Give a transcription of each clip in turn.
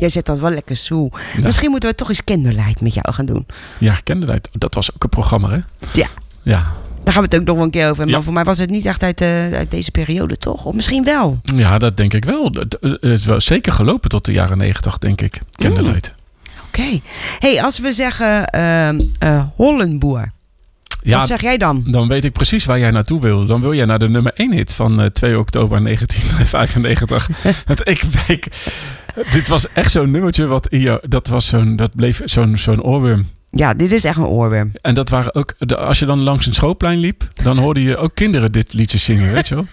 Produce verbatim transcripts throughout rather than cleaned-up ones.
Jij zet dat wel lekker zo. Ja. Misschien moeten we toch eens Candlelight met jou gaan doen. Ja, Candlelight. Dat was ook een programma, hè? Ja. Ja. Daar gaan we het ook nog wel een keer over. Maar Ja. voor mij was het niet echt uit, uh, uit deze periode, toch? Of misschien wel. Ja, dat denk ik wel. Het is wel zeker gelopen tot de jaren negentig, denk ik. Candlelight. Mm. Oké. Okay. Hey, als we zeggen uh, uh, Hollenboer. Ja, wat zeg jij dan? Dan weet ik precies waar jij naartoe wil. Dan wil jij naar de nummer één hit van uh, twee oktober negentien vijfennegentig. Want ik, ik, dit was echt zo'n nummertje. Wat, ja, dat, was zo'n, dat bleef zo'n, zo'n oorworm. Ja, dit is echt een oorworm. En dat waren ook, als je dan langs een schoolplein liep, dan hoorde je ook kinderen dit liedje zingen, weet je wel?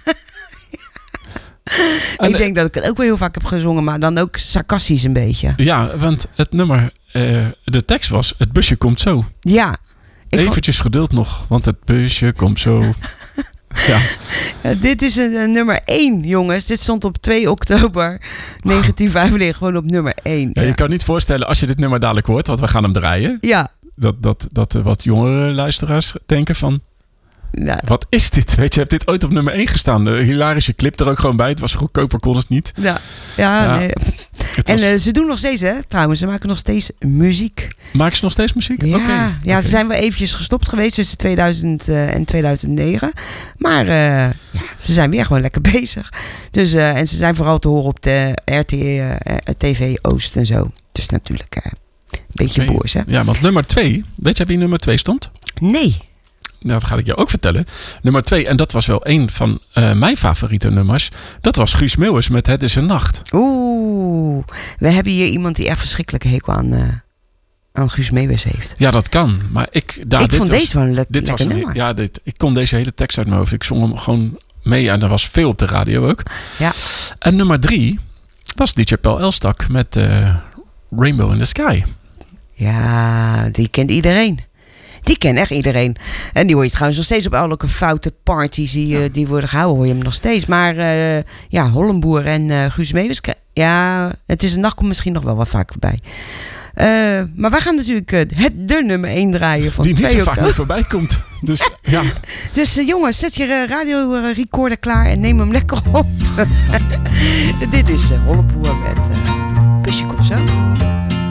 En, ik denk dat ik het ook wel heel vaak heb gezongen, maar dan ook sarcastisch een beetje. Ja, want het nummer, uh, de tekst was, het busje komt zo. Ja. Eventjes vond... geduld nog, want het busje komt zo. Ja. Ja, dit is een, een nummer één, jongens. Dit stond op twee oktober negentien vijfennegentig, gewoon op nummer één. Ja, ja. Je kan niet voorstellen als je dit nummer dadelijk hoort, want we gaan hem draaien. Ja. Dat, dat, dat wat jongere luisteraars denken van... Nou, wat is dit? Weet je, je hebt dit ooit op nummer één gestaan. De hilarische clip er ook gewoon bij. Het was goedkoper, kon het niet. Ja, ja, ja nee. En was... uh, ze doen nog steeds, hè, trouwens. Ze maken nog steeds muziek. Maken ze nog steeds muziek? Ja, okay. ja okay. ze zijn wel eventjes gestopt geweest tussen tweeduizend uh, en tweeduizend negen. Maar uh, ja, ze zijn weer gewoon lekker bezig. Dus, uh, en ze zijn vooral te horen op de R T, uh, T V Oost en zo. Dus natuurlijk uh, een beetje okay. boers, hè. Ja, want nummer twee, weet je wie nummer twee stond? Nee. Nou, dat ga ik jou ook vertellen. Nummer twee, en dat was wel een van uh, mijn favoriete nummers. Dat was Guus Meeuwis met Het is een Nacht. Oeh, we hebben hier iemand die echt verschrikkelijke hekel aan, uh, aan Guus Meeuwis heeft. Ja, dat kan. Maar ik, daar, ik dit vond was, deze wel een le- dit lekker was een, nummer. Ja, dit, ik kon deze hele tekst uit mijn hoofd. Ik zong hem gewoon mee en er was veel op de radio ook. Ja. En nummer drie was D J Paul Elstak met uh, Rainbow in the Sky. Ja, die kent iedereen. Die kent echt iedereen. En die hoor je trouwens nog steeds op elke foute parties die, ja. die worden gehouden, hoor je hem nog steeds. Maar uh, ja, Hollenboer en uh, Guus Meeuwis, ja, Het is een Nacht komt misschien nog wel wat vaker voorbij. Uh, maar wij gaan natuurlijk uh, het de nummer één draaien van die niet twee zo vaak meer voorbij komt. Dus ja. Dus uh, jongens, zet je uh, radiorecorder klaar en neem hem lekker op. Dit is uh, Hollenboer met... Uh,